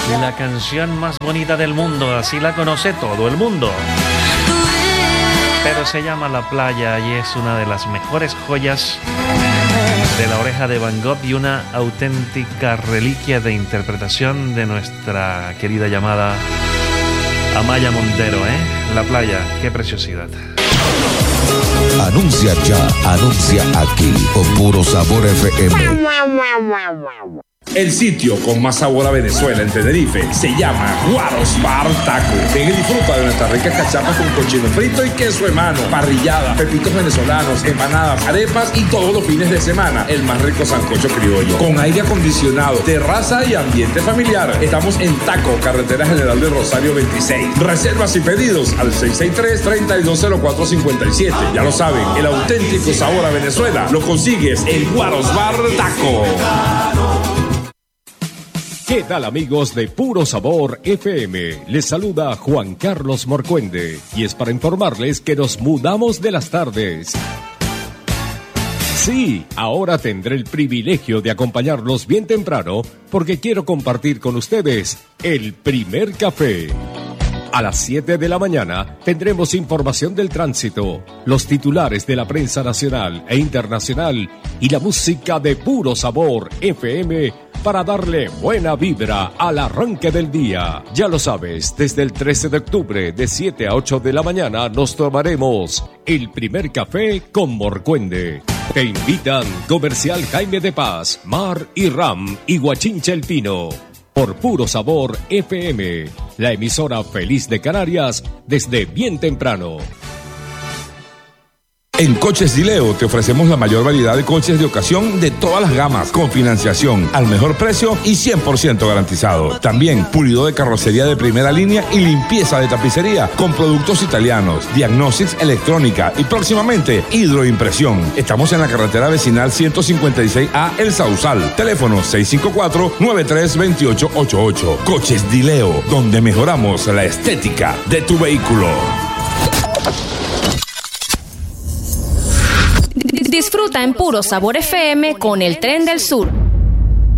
La canción más bonita del mundo, así la conoce todo el mundo. Pero se llama La Playa y es una de las mejores joyas de La Oreja de Van Gogh y una auténtica reliquia de interpretación de nuestra querida llamada Amaya Montero, La Playa, qué preciosidad. Anuncia ya, anuncia aquí, con Puro Sabor FM. El sitio con más sabor a Venezuela en Tenerife se llama Guaros Bar Taco. Ven y disfruta de nuestras ricas cachapas con cochino frito y queso en mano, parrillada, pepitos venezolanos, empanadas, arepas y todos los fines de semana el más rico sancocho criollo. Con aire acondicionado, terraza y ambiente familiar. Estamos en Taco, Carretera General de Rosario 26. Reservas y pedidos al 663-320457. Ya lo saben, el auténtico sabor a Venezuela lo consigues en Guaros Bar Taco. ¿Qué tal, amigos de Puro Sabor FM? Les saluda Juan Carlos Morcuende y es para informarles que nos mudamos de las tardes. Sí, ahora tendré el privilegio de acompañarlos bien temprano porque quiero compartir con ustedes el primer café. A las 7 de la mañana tendremos información del tránsito, los titulares de la prensa nacional e internacional y la música de Puro Sabor FM para darle buena vibra al arranque del día. Ya lo sabes, desde el 13 de octubre de 7 a 8 de la mañana nos tomaremos el primer café con Morcuende. Te invitan Comercial Jaime de Paz, Mar y Ram y Guachincha El Pino. Por Puro Sabor FM, la emisora feliz de Canarias desde bien temprano. En Coches Dileo te ofrecemos la mayor variedad de coches de ocasión de todas las gamas, con financiación al mejor precio y 100% garantizado. También pulido de carrocería de primera línea y limpieza de tapicería con productos italianos, diagnostics electrónica y próximamente hidroimpresión. Estamos en la carretera vecinal 156A El Sausal. Teléfono 654-932888. Coches Dileo, donde mejoramos la estética de tu vehículo. Disfruta en Puro Sabor FM con el Tren del Sur.